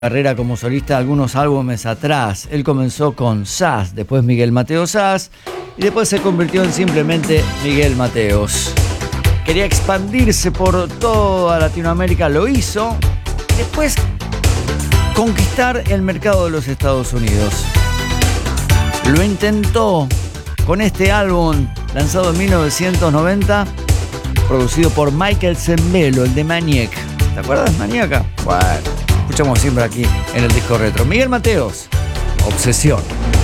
Carrera como solista algunos álbumes atrás. Él comenzó con Sass, después Miguel Mateos Sass y después se convirtió en simplemente Miguel Mateos. Quería expandirse por toda Latinoamérica, lo hizo. Después conquistar el mercado de los Estados Unidos. Lo intentó con este álbum lanzado en 1990, producido por Michael Sembello, el de Maniac. ¿Te acuerdas, Maniaca? Bueno, escuchamos siempre aquí en el disco retro. Miguel Mateos, Obsesión.